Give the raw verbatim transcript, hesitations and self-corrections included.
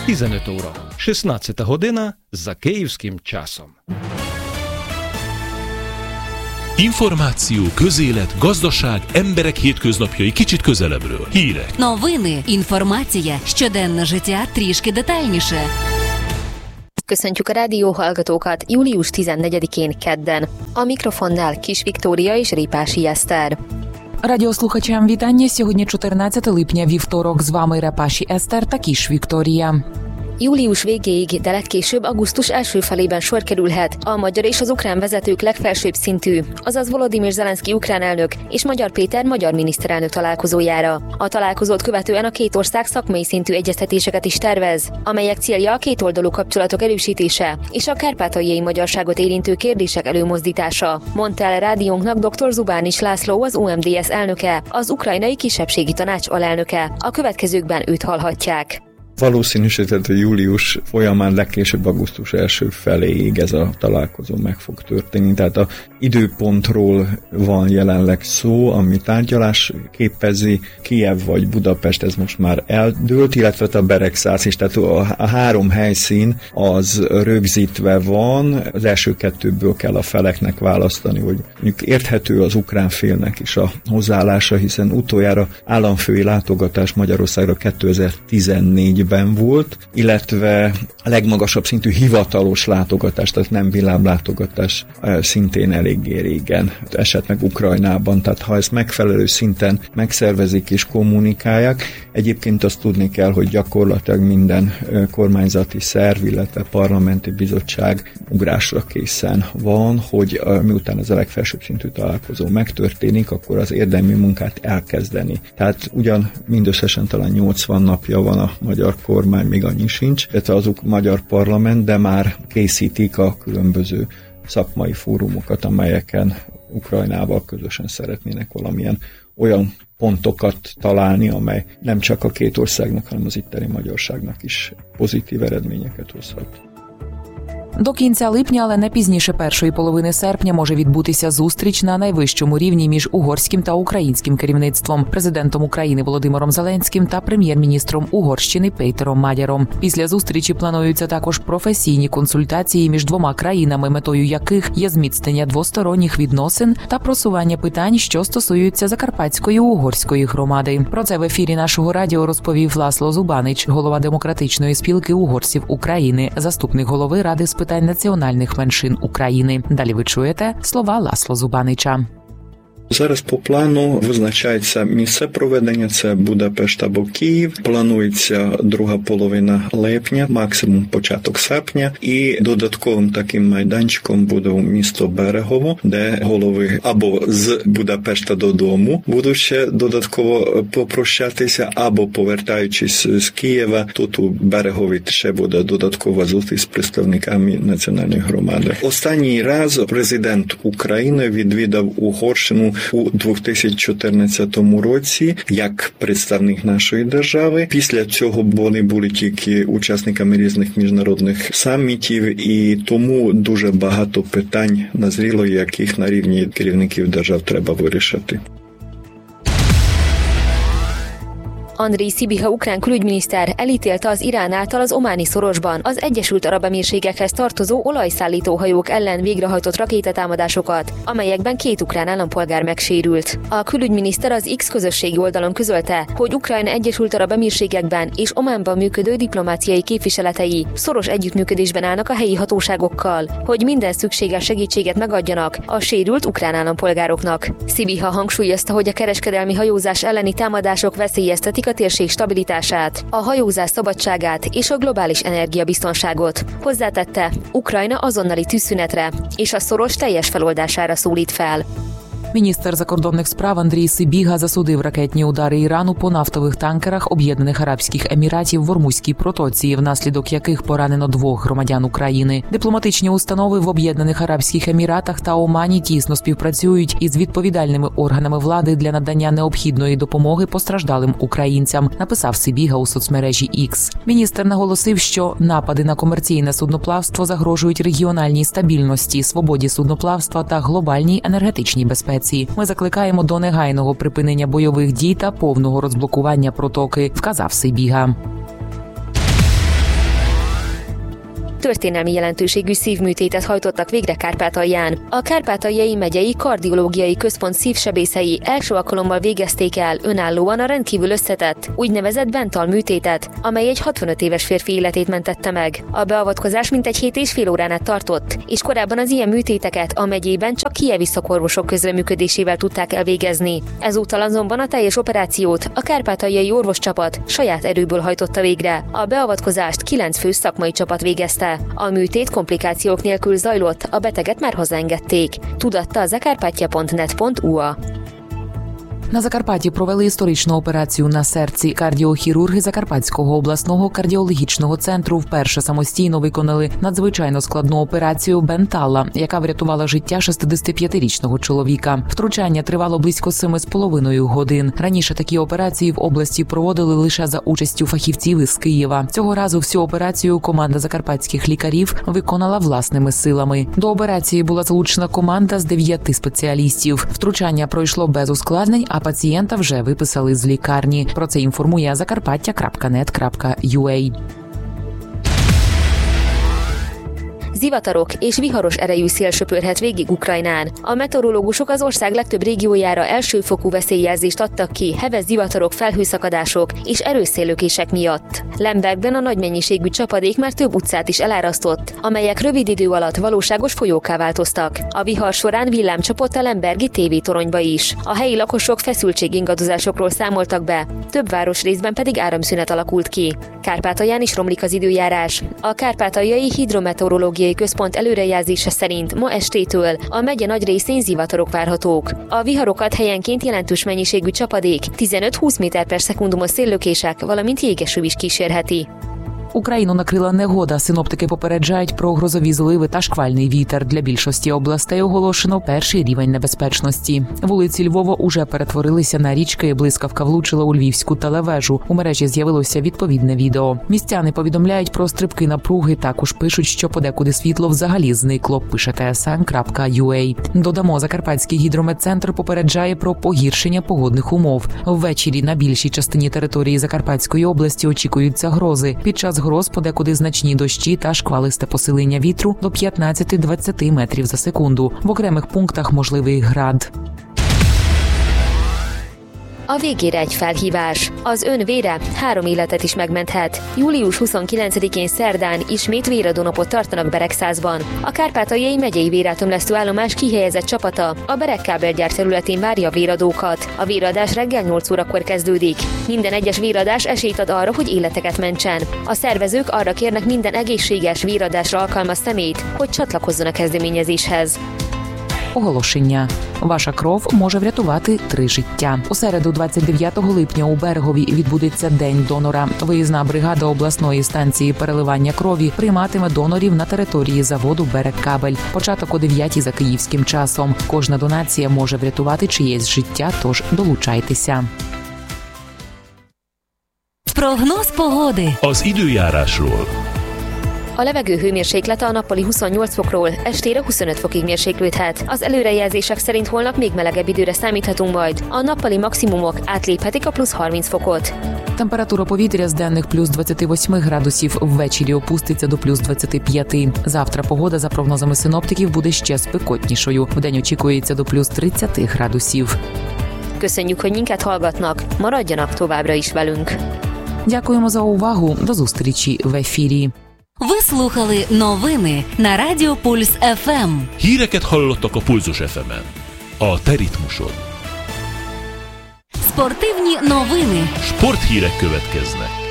tizenöt óra, шістнадцята година за київським часом. Információ, közélet, gazdaság, emberek hétköznapjai kicsit közelebbről. Hírek. Новини, інформація, щоденне життя трішки детальніше. Köszöntjük a rádió hallgatókat július tizennegyedikén kedden. A mikrofonnál Kis Viktória és Répási Eszter. Радіослухачам вітання. Сьогодні чотирнадцяте липня, вівторок. З вами Репаші Eszter та Kis Viktória. Július végéig, de legkésőbb augusztus első felében sor kerülhet a magyar és az ukrán vezetők legfelsőbb szintű, azaz Volodymyr Zelenszky ukrán elnök és Magyar Péter magyar miniszterelnök találkozójára. A találkozót követően a két ország szakmai szintű egyeztetéseket is tervez, amelyek célja a kétoldalú kapcsolatok erősítése és a kárpátaljai magyarságot érintő kérdések előmozdítása, mondta el rádiónknak dr. Zubánis László, az o em dé es elnöke, az ukrajnai kisebbségi tanács alelnöke. A következőkben őt hallhatják. Valószínűsíthető július folyamán legkésőbb augusztus első feléig ez a találkozó meg fog történni. Tehát a időpontról van jelenleg szó, ami tárgyalás képezi. Kijev vagy Budapest, ez most már eldőlt, illetve a Beregszász is. Tehát a három helyszín az rögzítve van. Az első kettőből kell a feleknek választani, hogy mondjuk érthető az ukrán félnek is a hozzáállása, hiszen utoljára államfői látogatás Magyarországra kétezer-tizennégyben volt, illetve a legmagasabb szintű hivatalos látogatás, tehát nem villámlátogatás szintén eléggé régen esett meg Ukrajnában, tehát ha ezt megfelelő szinten megszervezik és kommunikálják, egyébként azt tudni kell, hogy gyakorlatilag minden kormányzati szerv, illetve parlamenti bizottság ugrásra készen van, hogy miután ez a legfelsőbb szintű találkozó megtörténik, akkor az érdemi munkát elkezdeni. Tehát ugyan mindösszesen talán nyolcvan napja van a magyar kormány, még annyi sincs, illetve az magyar parlament, de már készítik a különböző szakmai fórumоkat, amelyeken Ukrajnával közösen szeretnének valamilyen olyan pontokat találni, amely nem csak a két országnak, hanem az itteni magyarságnak is pozitív eredményeket hozhat. До кінця липня, але не пізніше першої половини серпня, може відбутися зустріч на найвищому рівні між угорським та українським керівництвом, президентом України Володимиром Зеленським та прем'єр-міністром Угорщини Пейтером Мадяром. Після зустрічі плануються також професійні консультації між двома країнами, метою яких є зміцнення двосторонніх відносин та просування питань, що стосуються Закарпатської угорської громади. Про це в ефірі нашого радіо розповів László Zubánics, голова Демократичної спілки угорців України, заступник голови Ради з питань національних меншин України. Далі ви чуєте слова László Zubánича. Зараз по плану визначається місце проведення, це Будапешт або Київ. Планується друга половина липня, максимум початок серпня. І додатковим таким майданчиком буде місто Берегово, де голови або з Будапешта додому будуть ще додатково попрощатися, або повертаючись з Києва, тут у Берегові ще буде додаткова зустріч з представниками національної громади. Останній раз президент України відвідав Угорщину у дві тисячі чотирнадцятому році як представник нашої держави. Після цього вони були тільки учасниками різних міжнародних самітів, і тому дуже багато питань назріло, яких на рівні керівників держав треба вирішити. Andriy Sybiha ukrán külügyminiszter elítélte az Irán által az ománi szorosban az Egyesült Arab Emírségekhez tartozó olajszállító hajók ellen végrehajtott rakétatámadásokat, amelyekben két ukrán állampolgár megsérült. A külügyminiszter az X közösségi oldalon közölte, hogy Ukrajna Egyesült Arab Emírségekben és Ománban működő diplomáciai képviseletei szoros együttműködésben állnak a helyi hatóságokkal, hogy minden szükséges segítséget megadjanak a sérült ukrán állampolgároknak. Sybiha hangsúlyozta, hogy a kereskedelmi hajózás elleni támadások veszélyeztetik a térség stabilitását, a hajózás szabadságát és a globális energiabiztonságot. Hozzátette, Ukrajna azonnali tűzszünetre és a szoros teljes feloldására szólít fel. Міністр закордонних справ Андрій Сибіга засудив ракетні удари Ірану по нафтових танкерах Об'єднаних Арабських Еміратів в Ормузькій протоці, внаслідок яких поранено двох громадян України. Дипломатичні установи в Об'єднаних Арабських Еміратах та Омані тісно співпрацюють із відповідальними органами влади для надання необхідної допомоги постраждалим українцям, написав Сибіга у соцмережі X. Міністр наголосив, що напади на комерційне судноплавство загрожують регіональній стабільності, свободі судноплавства та глобальній енергетичній безпеці. Ми закликаємо до негайного припинення бойових дій та повного розблокування протоки, вказав Сибіга. Történelmi jelentőségű szívműtétet hajtottak végre Kárpátalján. A Kárpátaljai Megyei Kardiológiai Központ szívsebészei első alkalommal végezték el önállóan a rendkívül összetett, úgynevezett Bentall műtétet, amely egy hatvanöt éves férfi életét mentette meg. A beavatkozás mintegy hét és fél órán át tartott, és korábban az ilyen műtéteket a megyében csak kijevi szakorvosok közreműködésével tudták elvégezni. Ezúttal azonban a teljes operációt a kárpátaljai orvoscsapat saját erőből hajtotta végre. A beavatkozást kilenc fő szakmai csapat végezte. A műtét komplikációk nélkül zajlott, a beteget már hazaengedték. Tudatta a zakarpattia pont net pont u a. На Закарпатті провели історичну операцію на серці. Кардіохірурги Закарпатського обласного кардіологічного центру вперше самостійно виконали надзвичайно складну операцію Бенталла, яка врятувала життя шістдесятип'ятирічного чоловіка. Втручання тривало близько семи з половиною годин. Раніше такі операції в області проводили лише за участю фахівців із Києва. Цього разу всю операцію команда закарпатських лікарів виконала власними силами. До операції була залучена команда з дев'яти спеціалістів. Втручання пройшло без ускладнень, а пацієнта вже виписали з лікарні. Про це інформує закарпаття крапка нет крапка ю а. Zivatarok és viharos erejű szél söpörhet végig Ukrajnán. A meteorológusok az ország legtöbb régiójára elsőfokú veszélyjelzést adtak ki heves zivatarok, felhőszakadások és erős széllökések miatt. Lembergben a nagy mennyiségű csapadék már több utcát is elárasztott, amelyek rövid idő alatt valóságos folyókká változtak. A vihar során villám csapott a lembergi tévétoronyba is. A helyi lakosok feszültségingadozásokról számoltak be, több városrészben pedig áramszünet alakult ki. Kárpátalján is romlik az időjárás. A Kárpátaljai Hidrometeorológiai Központ előrejelzése szerint ma estétől a megye nagy részén zivatarok várhatók. A viharokat helyenként jelentős mennyiségű csapadék, tizenöt-húsz méter per szekundumos széllökések, valamint jégeső is kísérheti. Україну накрила негода. Синоптики попереджають про грозові зливи та шквальний вітер. Для більшості областей оголошено перший рівень небезпечності. Вулиці Львова уже перетворилися на річки, блискавка влучила у львівську телевежу. У мережі з'явилося відповідне відео. Містяни повідомляють про стрибки напруги, також пишуть, що подекуди світло взагалі зникло, пише те ес ен крапка ю а. Додамо, Закарпатський гідрометцентр попереджає про погіршення погодних умов. Ввечері на більшій частині території Закарпатської області очікуються грози. Під час гроз подекуди значні дощі та шквалисте посилення вітру до п'ятнадцять-двадцять метрів за секунду. В окремих пунктах можливий град. A végére egy felhívás. Az ön vére három életet is megmenthet. július huszonkilencedikén szerdán ismét véradó napot tartanak Beregszázban. A Kárpátaljai Megyei Vérátömlesztő Állomás kihelyezett csapata a Bereg kábelgyár területén várja a véradókat. A véradás reggel nyolc órakor kezdődik. Minden egyes véradás esélyt ad arra, hogy életeket mentsen. A szervezők arra kérnek minden egészséges véradásra alkalmas személyt, hogy csatlakozzon a kezdeményezéshez. Оголошення. Ваша кров може врятувати три життя. У середу, двадцять дев'ятого липня, у Берегові відбудеться День донора. Виїзна бригада обласної станції переливання крові прийматиме донорів на території заводу «Берегкабель». Початок о дев'ятій за київським часом. Кожна донація може врятувати чиєсь життя, tож долучайтеся. Прогноз погоди. Az időjárásról. A levegő hőmérséklete a nappali huszonnyolc fokról estére huszonöt fokig mérséklődhet. Az előrejelzések szerint holnap még melegebb időre számíthatunk majd. A nappali maximumok átléphetik a plusz harminc fokot. Температура повітря з денних плюс двадцять вісім градусів, ввечері опуститься до плюс двадцять п'ять. Завтра погода, за прогнозами синоптиків, буде ще спекотнішою. Вдень очікується до плюс тридцять градусів. Köszönjük, hogy minket hallgatnak. Maradjanak továbbra is velünk. Дякуємо за увагу. До зустрічі в ефірі. Ви слухали новини на Радіо Пульс еф ем. Híreket hallottak a Pulzus еф емен. A te ritmusod. Спортивні новини. Sporthírek következnek.